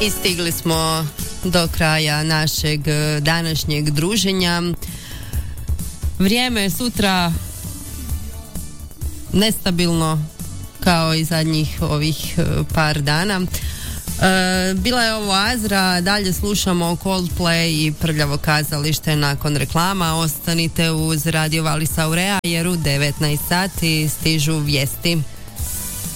I stigli smo do kraja našeg današnjeg druženja. Vrijeme je sutra nestabilno kao i zadnjih ovih par dana. Bila je ovo Azra, dalje slušamo Coldplay i Prljavo kazalište nakon reklama. Ostanite uz Radio Valis Aurea jer u 19 sati stižu vijesti.